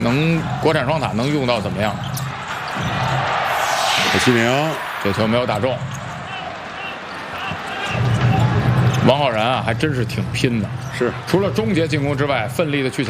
国产双塔能用到怎么样？ 何其明这球没有打中。王浩然啊，还真是挺拼的， 是除了终结进攻之外，奋力的去抢。